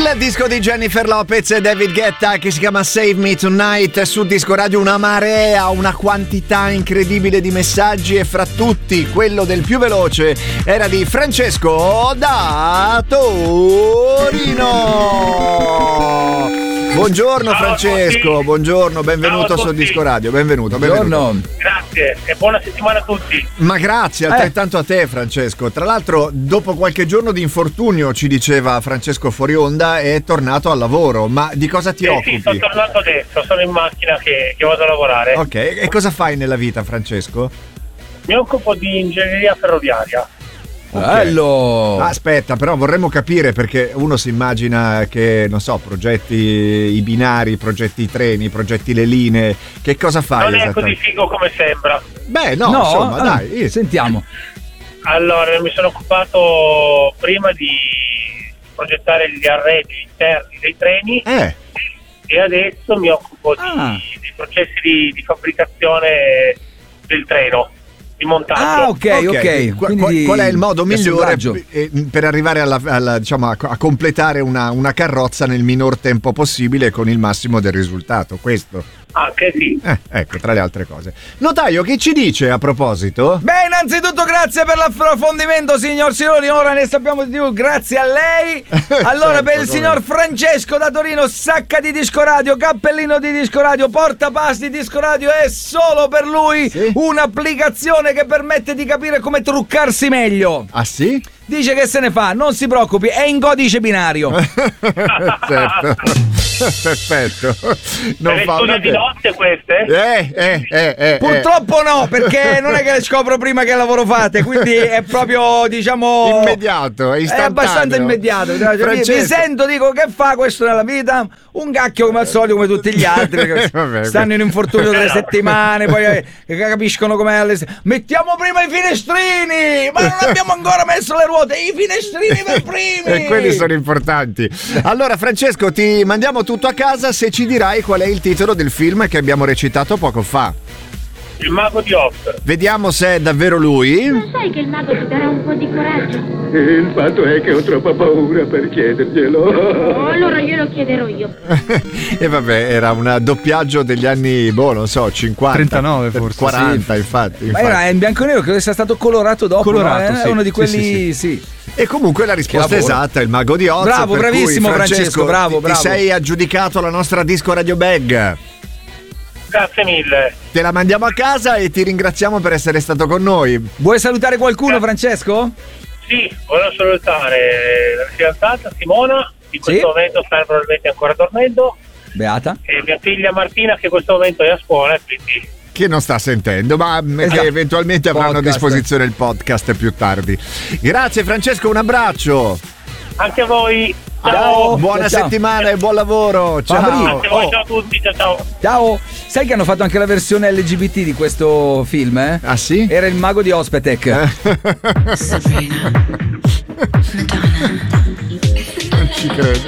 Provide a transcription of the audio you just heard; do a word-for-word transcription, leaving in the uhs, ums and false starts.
Il disco di Jennifer Lopez e David Guetta che si chiama Save Me Tonight su Disco Radio, una marea, una quantità incredibile di messaggi e fra tutti quello del più veloce era di Francesco da Torino. Buongiorno Francesco, buongiorno, benvenuto su Disco Radio, benvenuto, benvenuto. Buongiorno. Grazie e buona settimana a tutti. Ma grazie, altrettanto eh. a te Francesco. Tra l'altro dopo qualche giorno di infortunio, ci diceva Francesco fuori onda, è tornato al lavoro, ma di cosa ti eh occupi? Sì, sono tornato adesso, sono in macchina che, che vado a lavorare. Ok, e cosa fai nella vita Francesco? Mi occupo di ingegneria ferroviaria. Okay. Bello! Aspetta, però vorremmo capire, perché uno si immagina che, non so, progetti i binari, progetti i treni, progetti le linee, che cosa fai? Non è così figo come sembra. Beh, no, no insomma, allora, dai, sentiamo. Allora, mi sono occupato prima di progettare gli arredi interni dei treni eh. e adesso mi occupo di, ah. dei processi di, di fabbricazione del treno. Di montaggio. Ah, ok, ok. okay. Qu- Quindi qual è il modo migliore p- per arrivare alla, alla, diciamo, a, a completare una, una carrozza nel minor tempo possibile con il massimo del risultato? Questo. Anche sì. Eh, ecco, tra le altre cose. Notaio, che ci dice a proposito? Beh, innanzitutto grazie per l'approfondimento, signor Siloni. Ora ne sappiamo di più, grazie a lei. Allora, certo, per il signor Francesco da Torino, sacca di Disco Radio, cappellino di Disco Radio, portapasti Disco Radio è solo per lui sì? un'applicazione che permette di capire come truccarsi meglio. Ah sì? Dice che se ne fa, non si preoccupi, è in codice binario. Certo. Perfetto. Non fa studio di notte queste? Eh, eh, eh, eh, Purtroppo no, perché non è che le scopro prima che lavoro fate, quindi è proprio, diciamo, immediato, è istantaneo. È abbastanza immediato. Francesco. Mi sento, dico, che fa questo nella vita? Un cacchio come al solito, come tutti gli altri, che vabbè, stanno in infortunio delle settimane, poi eh, capiscono com'è alle... Mettiamo prima i finestrini, ma non abbiamo ancora messo le ruote, i finestrini per primi. E quelli sono importanti. Allora Francesco, ti mandiamo tutto a casa se ci dirai qual è il titolo del film che abbiamo recitato poco fa. Il mago di Oz. Vediamo se è davvero lui. Non sai che il mago ti darà un po' di coraggio? Il fatto è che ho troppa paura per chiederglielo. Oh, allora glielo chiederò io. E vabbè, era un doppiaggio degli anni, boh, non so, cinquanta, trentanove forse, quaranta, sì. infatti, infatti. Ma era in bianco e nero, credo sia stato colorato dopo. Colorato, no? È sì. uno di quelli, sì, sì, sì. sì. E comunque la risposta esatta è il mago di Oz. Bravo, per bravissimo cui, Francesco, Francesco, bravo, ti, bravo. ti sei aggiudicato la nostra Disco Radio Bag. Grazie mille. Te la mandiamo a casa e ti ringraziamo per essere stato con noi. Vuoi salutare qualcuno, Francesco? Sì, voglio salutare la fidanzata Simona, in questo Sì. momento sta probabilmente ancora dormendo, Beata. e mia figlia Martina che in questo momento è a scuola, quindi... Che non sta sentendo, ma Esatto. che eventualmente avranno Podcast. a disposizione il podcast più tardi. Grazie Francesco, un abbraccio. Anche a voi. Ciao. Buona Ciao. settimana e buon lavoro. Ciao. Fabri. Anche a voi, Oh. ciao a tutti, ciao ciao. Ciao. Sai che hanno fatto anche la versione L G B T di questo film, eh? Ah sì? Era il mago di Ospetec. Sabrina, Madonna. Non ci credo.